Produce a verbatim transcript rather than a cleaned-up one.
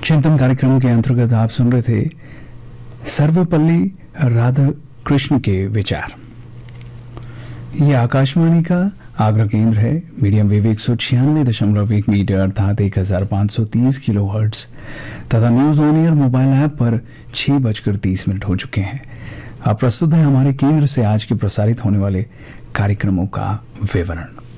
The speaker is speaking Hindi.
चिंतन कार्यक्रम के अंतर्गत आप सुन रहे थे सर्वपल्ली राधाकृष्ण के विचार। ये आकाशवाणी का आगरा केंद्र है। मीडियम वेव एक सौ छियानवे दशमलव एक मीटर अर्थात एक हजार पाँच सौ तीस किलो हर्ट्ज तथा news on air mobile app पर छह बजकर तीस मिनट हो चुके हैं। अब प्रस्तुत है हमारे केंद्र से आज के प्रसारित होने वाले कार्यक्रमों का विवरण।